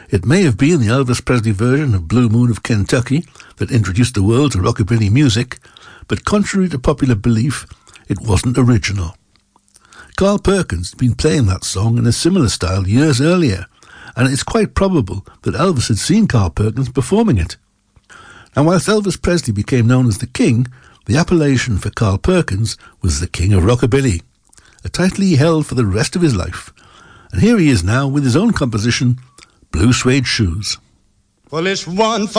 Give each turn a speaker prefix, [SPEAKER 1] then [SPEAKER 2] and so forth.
[SPEAKER 1] It may have been the Elvis Presley version of Blue Moon of Kentucky that introduced the world to rockabilly music, but contrary to popular belief, it wasn't original. Carl Perkins had been playing that song in a similar style years earlier, and it's quite probable that Elvis had seen Carl Perkins performing it. And whilst Elvis Presley became known as the King, the appellation for Carl Perkins was the King of Rockabilly, a title he held for the rest of his life. And here he is now with his own composition, Blue Suede Shoes.
[SPEAKER 2] Well, it's one